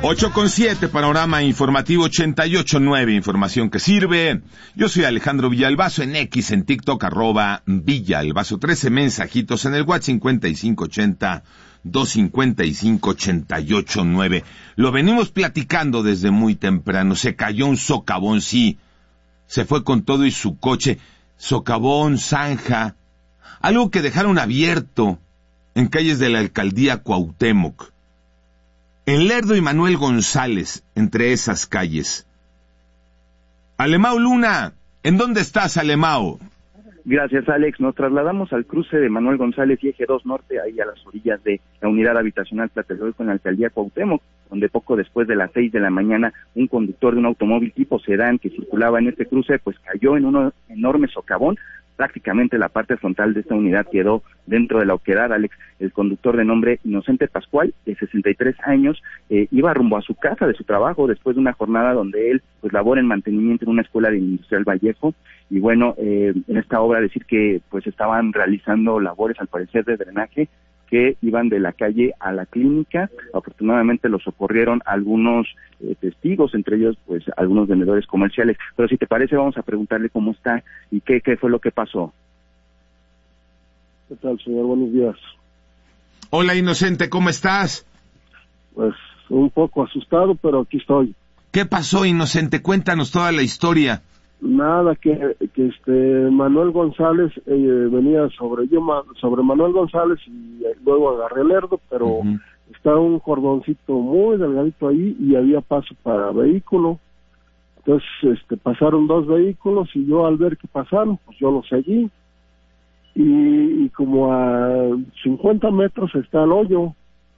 8:07, panorama informativo 88.9, información que sirve. Yo soy Alejandro Villalbazo, en X, en TikTok, @Villalbazo, 13 mensajitos en el WhatsApp 5580-255-88.9. Lo venimos platicando desde muy temprano. Se cayó un socavón, sí. Se fue con todo y su coche. Socavón, zanja. Algo que dejaron abierto en calles de la alcaldía Cuauhtémoc. En Lerdo y Manuel González, entre esas calles. Alemao Luna, ¿en dónde estás, Alemao? Gracias, Alex. Nos trasladamos al cruce de Manuel González y Eje 2 Norte, ahí a las orillas de la unidad habitacional Tlatelolco en la alcaldía Cuauhtémoc, donde poco después de las 6 de la mañana, un conductor de un automóvil tipo sedán que circulaba en este cruce, pues cayó en un enorme socavón. Prácticamente la parte frontal de esta unidad quedó dentro de la oquedad, Alex. El conductor, de nombre Inocente Pascual, de 63 años, iba rumbo a su casa de su trabajo después de una jornada donde él pues labora en mantenimiento en una escuela de Industrial Vallejo. Y bueno, en esta obra decir que pues estaban realizando labores al parecer de drenaje que iban de la calle a la clínica. Afortunadamente los socorrieron algunos testigos, entre ellos pues algunos vendedores comerciales. Pero si te parece, vamos a preguntarle cómo está y qué fue lo que pasó. ¿Qué tal, señor? Buenos días. Hola, Inocente, ¿cómo estás? Pues un poco asustado, pero aquí estoy. ¿Qué pasó, Inocente? Cuéntanos toda la historia. Nada, que Manuel González venía sobre Manuel González y luego agarré el Lerdo, pero está un cordoncito muy delgadito ahí y había paso para vehículo. Entonces pasaron dos vehículos y yo al ver que pasaron, pues yo los seguí y como a 50 metros está el hoyo,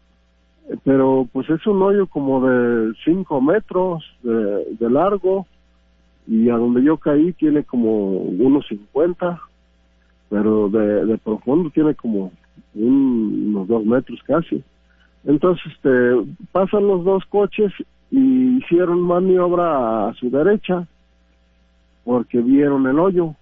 pero pues es un hoyo como de 5 metros de largo. Y a donde yo caí tiene como unos 50, pero de profundo tiene como unos 2 metros casi. Entonces pasan los dos coches y hicieron maniobra a su derecha porque vieron el hoyo,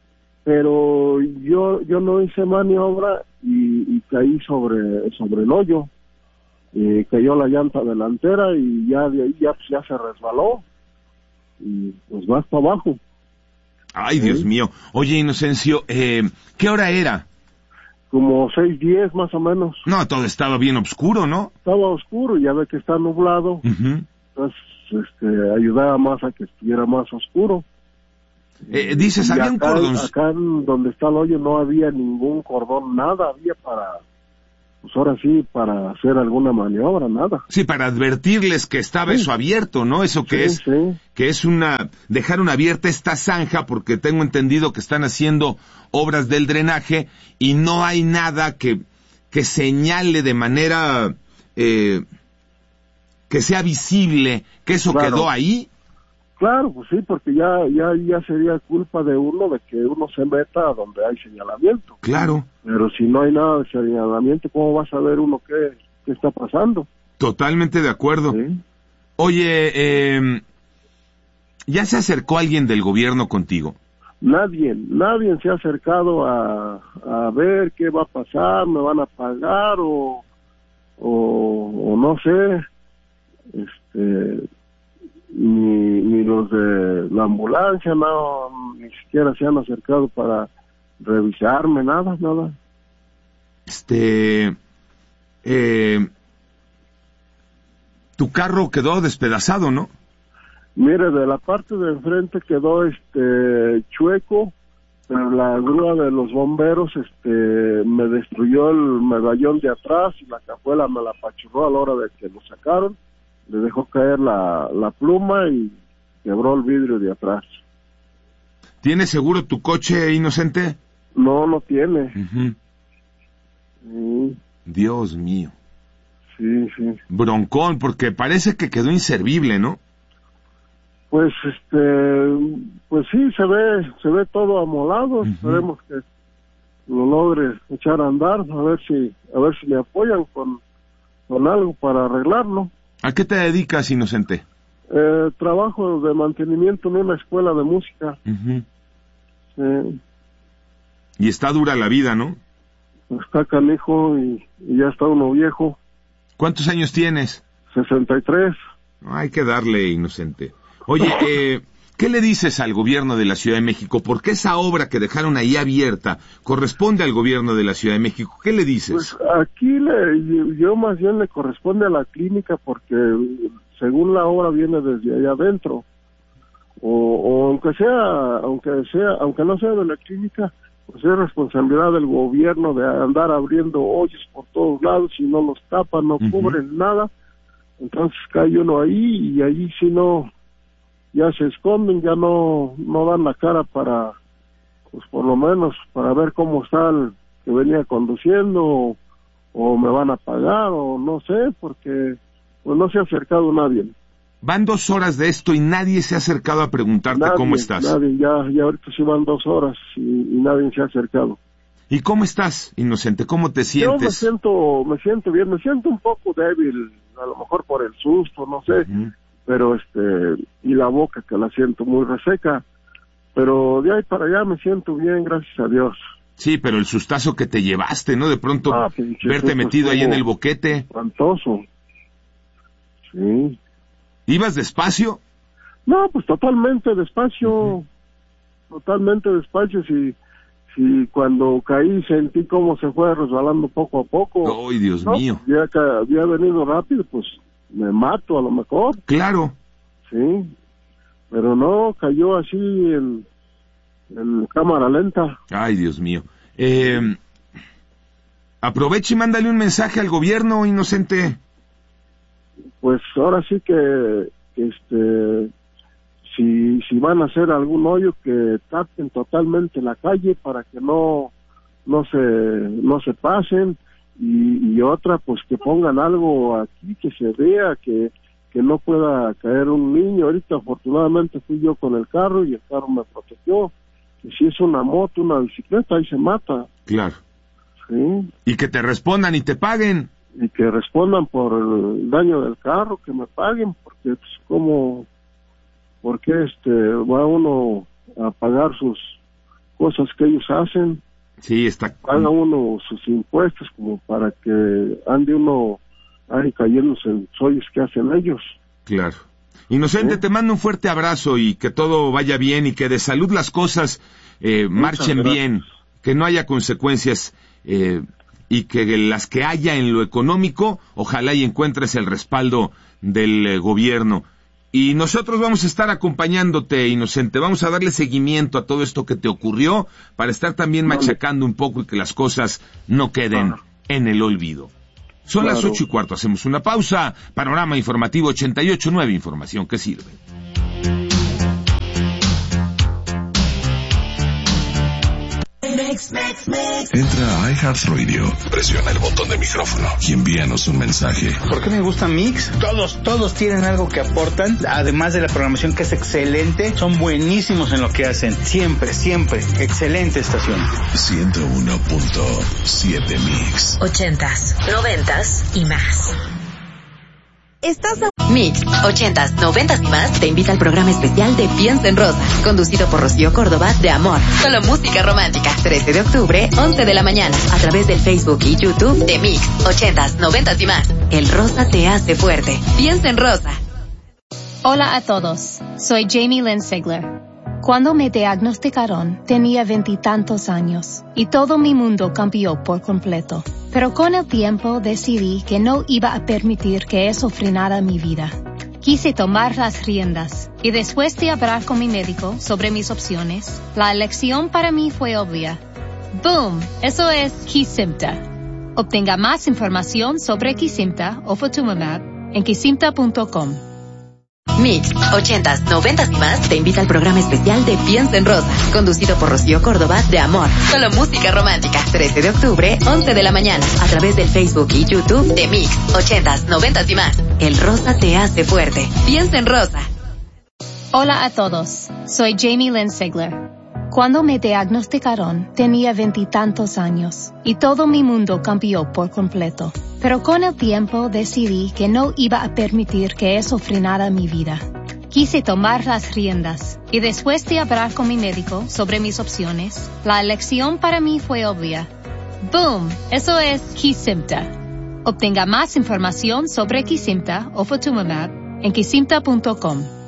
pero yo no hice maniobra y caí sobre el hoyo. Cayó la llanta delantera y ya de ahí ya se resbaló y pues va hasta abajo. Ay, Dios mío. Oye, Inocencio, ¿qué hora era? Como 6:10 más o menos. No, todo estaba bien oscuro, ¿no? Estaba oscuro, ya ve que está nublado. Entonces, ayudaba más a que estuviera más oscuro. Dices, había un cordón. Acá donde está el hoyo no había ningún cordón, nada había pues ahora sí, para hacer alguna maniobra, nada. Sí, para advertirles que estaba eso abierto, ¿no? Eso que que es dejaron abierta esta zanja, porque tengo entendido que están haciendo obras del drenaje y no hay nada que señale de manera que sea visible que eso quedó ahí. Claro, pues sí, porque ya sería culpa de uno de que uno se meta a donde hay señalamiento. Claro. Pero si no hay nada de señalamiento, ¿cómo va a saber uno qué está pasando? Totalmente de acuerdo. ¿Sí? Oye, ¿ya se acercó alguien del gobierno contigo? Nadie se ha acercado a ver qué va a pasar, me van a pagar o no sé, ni los de la ambulancia, no, ni siquiera se han acercado para revisarme, nada. Tu carro quedó despedazado, ¿no? Mire, de la parte de enfrente quedó chueco, pero la grúa de los bomberos me destruyó el medallón de atrás y la cajuela me la apachurró a la hora de que lo sacaron. Le dejó caer la pluma y quebró el vidrio de atrás. ¿Tiene seguro tu coche, Inocente? No tiene. Dios mío. Sí. Broncón, porque parece que quedó inservible, ¿no? Pues pues sí, se ve todo amolado. Esperemos que lo logre echar a andar, a ver si me apoyan con algo para arreglarlo. ¿A qué te dedicas, Inocente? Trabajo de mantenimiento en una escuela de música. Y está dura la vida, ¿no? Está canijo y ya está uno viejo. ¿Cuántos años tienes? 63. Hay que darle, Inocente. Oye, ¿qué le dices al gobierno de la Ciudad de México? Porque esa obra que dejaron ahí abierta corresponde al gobierno de la Ciudad de México. ¿Qué le dices? Pues aquí yo más bien le corresponde a la clínica porque según la obra viene desde allá adentro. O aunque no sea de la clínica, pues es responsabilidad del gobierno de andar abriendo hoyos por todos lados y no los tapan, no cubren nada. Entonces cae uno ahí y allí si no, ya se esconden, ya no dan la cara para, pues por lo menos para ver cómo está el que venía conduciendo o me van a pagar o no sé, porque pues no se ha acercado nadie. Van 2 horas de esto y nadie se ha acercado a preguntarte cómo estás. Nadie, ya ahorita sí van 2 horas y nadie se ha acercado. ¿Y cómo estás, Inocente? ¿Cómo te sientes? Yo me siento bien, me siento un poco débil, a lo mejor por el susto, no sé, pero y la boca que la siento muy reseca, pero de ahí para allá me siento bien, gracias a Dios. Sí, pero el sustazo que te llevaste, ¿no? De pronto verte metido ahí en el boquete. Espantoso. Sí. ¿Ibas despacio? No, pues totalmente despacio, si cuando caí sentí cómo se fue resbalando poco a poco. ¡Ay, Dios mío! Ya que había venido rápido, pues me mato a lo mejor. Claro. Sí, pero no, cayó así en cámara lenta. ¡Ay, Dios mío! Aprovecha y mándale un mensaje al gobierno, Inocente. Pues ahora sí que si van a hacer algún hoyo, que tapen totalmente la calle para que no se pasen, y otra, pues que pongan algo aquí que se vea, que no pueda caer un niño. Ahorita afortunadamente fui yo con el carro y el carro me protegió, que si es una moto, una bicicleta, ahí se mata. Claro. Sí. Y que te respondan y te paguen. Y que respondan por el daño del carro, que me paguen, porque pues ¿por qué va uno a pagar sus cosas que ellos hacen? Sí, está. Paga uno sus impuestos como para que ande uno ahí cayéndose en hoyos que hacen ellos. Claro. Inocente, te mando un fuerte abrazo y que todo vaya bien y que de salud las cosas marchen bien, que no haya consecuencias y que las que haya en lo económico, ojalá y encuentres el respaldo del gobierno. Y nosotros vamos a estar acompañándote, Inocente, vamos a darle seguimiento a todo esto que te ocurrió para estar también machacando un poco y que las cosas no queden en el olvido. Son las 8:15, hacemos una pausa. Panorama Informativo 88.9, información que sirve. Entra a iHeartRadio, presiona el botón de micrófono y envíanos un mensaje. ¿Por qué me gusta Mix? Todos tienen algo que aportan, además de la programación que es excelente, son buenísimos en lo que hacen. Siempre, excelente estación. 101.7 Mix. 80s, 90s y más. Estás a Mix, 80s, 90s y más, te invita al programa especial de Piensa en Rosa, conducido por Rocío Córdoba, de Amor. Solo música romántica, 13 de octubre, 11 de la mañana, a través del Facebook y YouTube de Mix, 80s, 90s y más. El rosa te hace fuerte. Piensa en Rosa. Hola a todos, soy Jamie Lynn Sigler. Cuando me diagnosticaron, tenía 20 y tantos años, y todo mi mundo cambió por completo. Pero con el tiempo decidí que no iba a permitir que eso frenara mi vida. Quise tomar las riendas, y después de hablar con mi médico sobre mis opciones, la elección para mí fue obvia. ¡Boom! Eso es Kesimpta. Obtenga más información sobre Kesimpta o Ofatumumab en kesimpta.com. Mix, 80s, 90s y más, te invita al programa especial de Piensa en Rosa, conducido por Rocío Córdoba, de Amor. Solo música romántica, 13 de octubre, 11 de la mañana, a través del Facebook y YouTube de Mix, 80s, 90s y más. El rosa te hace fuerte. Piensa en Rosa. Hola a todos, soy Jamie Lynn Sigler. Cuando me diagnosticaron, tenía 20 y tantos años, y todo mi mundo cambió por completo. Pero con el tiempo decidí que no iba a permitir que eso frenara mi vida. Quise tomar las riendas, y después de hablar con mi médico sobre mis opciones, la elección para mí fue obvia. ¡Boom! Eso es Kesimpta. Obtenga más información sobre Kesimpta o Ofatumumab en Kisimta.com.